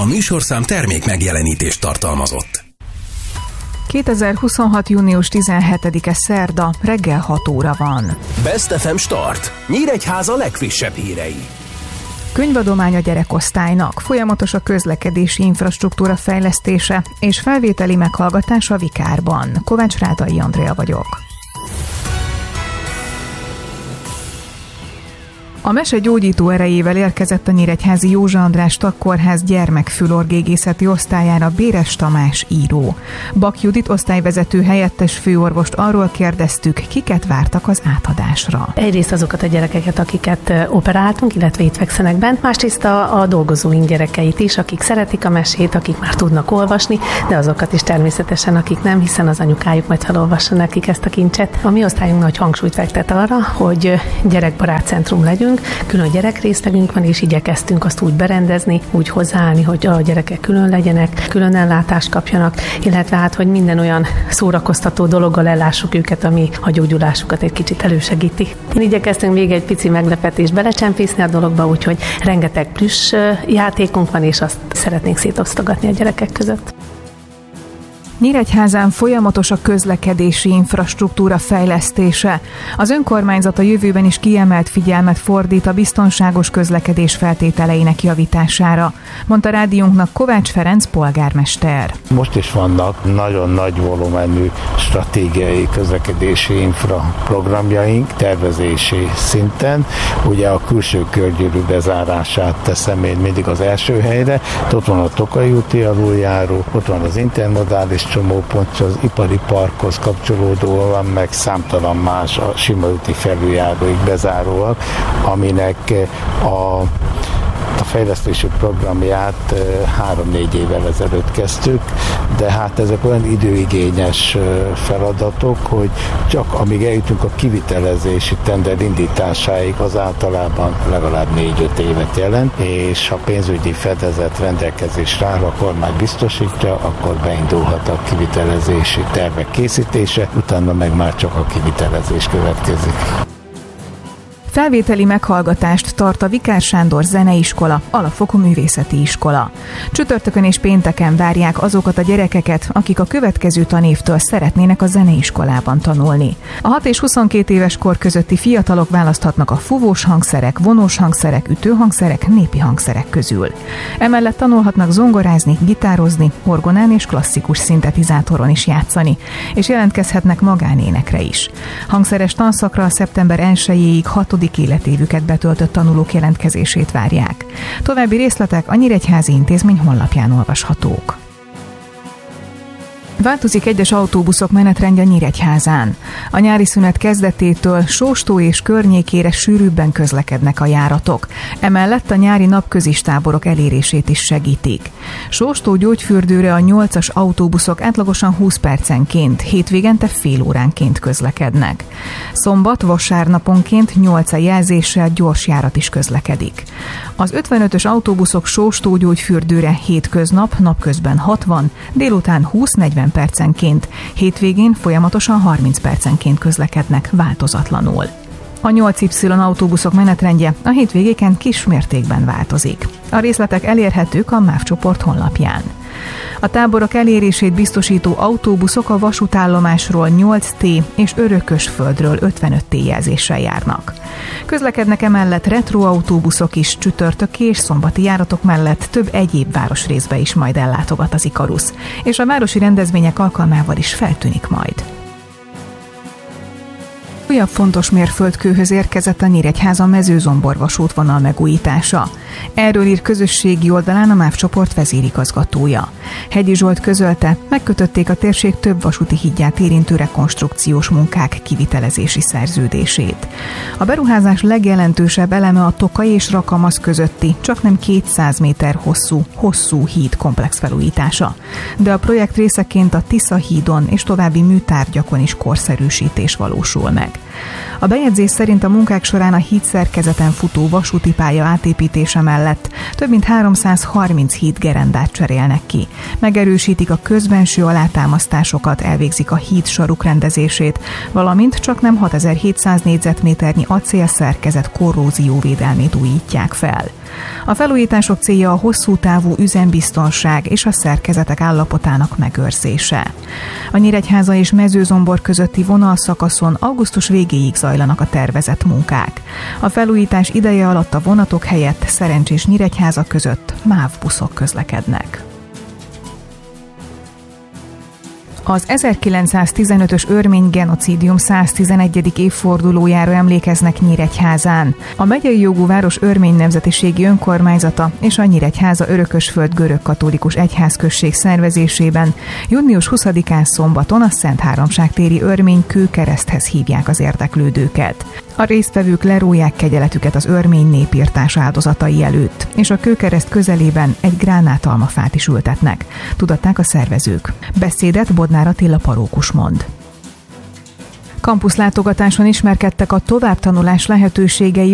A műsorszám termék megjelenítést tartalmazott. 2026. június 17-e szerda, reggel 6 óra van. Best FM Start. Nyíregyháza legfrissebb hírei. Könyvadomány a gyerekosztálynak, folyamatos a közlekedési infrastruktúra fejlesztése és felvételi meghallgatás a Vikárban. Kovács Rátai Andrea vagyok. A mese gyógyító erejével érkezett a nyíregyházi Józsa András Tagkórház gyermekfülorgégészeti osztályára Béres Tamás író. Bak Judit osztályvezető helyettes főorvost arról kérdeztük, kiket vártak az átadásra. Egyrészt azokat a gyerekeket, akiket operáltunk, illetve itt fekszenek bent, másrészt a dolgozóink gyerekeit is, akik szeretik a mesét, akik már tudnak olvasni, de azokat is természetesen, akik nem, hiszen az anyukájuk majd felolvassa nekik ezt a kincset. A mi osztályunk nagy hangsúlyt fektet arra, hogy gyerekbarát centrum legyünk, külön gyerekrészlegünk van, és igyekeztünk azt úgy berendezni, úgy hozzáállni, hogy a gyerekek külön legyenek, külön ellátást kapjanak, illetve hát, hogy minden olyan szórakoztató dologgal ellássuk őket, ami a gyógyulásukat egy kicsit elősegíti. Én igyekeztünk még egy pici meglepetést belecsempészni a dologba, úgyhogy rengeteg plüss játékunk van, és azt szeretnénk szétosztogatni a gyerekek között. Nyíregyházán folyamatos a közlekedési infrastruktúra fejlesztése. Az önkormányzat a jövőben is kiemelt figyelmet fordít a biztonságos közlekedés feltételeinek javítására, mondta rádiónknak Kovács Ferenc polgármester. Most is vannak nagyon nagy volumenű stratégiai közlekedési infraprogramjaink tervezési szinten. Ugye a külső körgyűrű bezárását teszem én mindig az első helyre. Ott van a Tokai úti aluljáró, ott van az intermodális csomópont, az ipari parkhoz kapcsolódóan van, meg számtalan más a sima úti felüljáróig bezáróak, aminek a fejlesztési programját 3-4 évvel ezelőtt kezdtük, de hát ezek olyan időigényes feladatok, hogy csak amíg eljutunk a kivitelezési tender indításáig, az általában legalább 4-5 évet jelent, és ha pénzügyi fedezet rendelkezésre áll, a kormány biztosítja, akkor beindulhat a kivitelezési tervek készítése, utána meg már csak a kivitelezés következik. Felvételi meghallgatást tart a Vikár Sándor Zeneiskola, alapfokú művészeti iskola. Csütörtökön és pénteken várják azokat a gyerekeket, akik a következő tanévtől szeretnének a zeneiskolában tanulni. A 6 és 22 éves kor közötti fiatalok választhatnak a fúvós hangszerek, vonós hangszerek, ütőhangszerek, népi hangszerek közül. Emellett tanulhatnak zongorázni, gitározni, orgonán és klasszikus szintetizátoron is játszani, és jelentkezhetnek magánénekre is. Hangszeres tanszakra szeptember 1-ig 6. életévüket betöltött tanulók jelentkezését várják. További részletek a Nyíregyházi Intézmény honlapján olvashatók. Változik egyes autóbuszok menetrendje Nyíregyházán. A nyári szünet kezdetétől Sóstó és környékére sűrűbben közlekednek a járatok. Emellett a nyári napközis táborok elérését is segítik. Sóstó Gyógyfürdőre a 8-as autóbuszok átlagosan 20 percenként, hétvégente fél óránként közlekednek. Szombat, vasárnaponként 8 jelzéssel gyors járat is közlekedik. Az 55-ös autóbuszok Sóstó Gyógyfürdőre hétköznap, napközben 60, délután 20-40 percenként, hétvégén folyamatosan 30 percenként közlekednek változatlanul. A 8Y autóbuszok menetrendje a hétvégéken kis mértékben változik. A részletek elérhetők a MÁV csoport honlapján. A táborok elérését biztosító autóbuszok a vasútállomásról 8T és Örökösföldről 55T jelzéssel járnak. Közlekednek emellett retroautóbuszok is, csütörtöki és szombati járatok mellett több egyéb városrészbe is majd ellátogat az Ikarusz, és a városi rendezvények alkalmával is feltűnik majd. Újabb fontos mérföldkőhöz érkezett a Nyíregyháza Mezőzombor vasútvonal megújítása. Erről ír közösségi oldalán a MÁV csoport vezérigazgatója. Hegyi Zsolt közölte, megkötötték a térség több vasúti hídját érintő rekonstrukciós munkák kivitelezési szerződését. A beruházás legjelentősebb eleme a Tokaj és Rakamasz közötti, csaknem 200 méter hosszú híd komplex felújítása. De a projekt részeként a Tisza hídon és további műtárgyakon is korszerűsítés valósul meg. A bejegyzés szerint a munkák során a hídszerkezeten futó vasúti pálya átépítése mellett több mint 330 hídgerendát cserélnek ki. Megerősítik a közbenső alátámasztásokat, elvégzik a híd saruk rendezését, valamint csaknem 6700 négyzetméternyi acélszerkezet korrózióvédelmét újítják fel. A felújítások célja a hosszú távú üzembiztonság és a szerkezetek állapotának megőrzése. A Nyíregyháza és Mezőzombor közötti vonalszakaszon augusztus végéig zajlanak a tervezett munkák. A felújítás ideje alatt a vonatok helyett Szerencs Nyíregyháza között MÁV buszok közlekednek. Az 1915-ös örmény genocídium 111. évfordulójára emlékeznek Nyíregyházán. A megyei jogú város örmény nemzetiségi önkormányzata és a Nyíregyháza Örökösföld görögkatolikus egyházközség szervezésében június 20-án szombaton a Szent Háromság téri örmény kőkereszthez hívják az érdeklődőket. A résztvevők leróják kegyeletüket az örmény népirtás áldozatai előtt, és a kőkereszt közelében egy gránátalmafát is ültetnek, tudatták a szervezők. Beszédet Bodnár Attila parókus mond. Kampuszlátogatáson ismerkedtek a továbbtanulás lehetőségeivel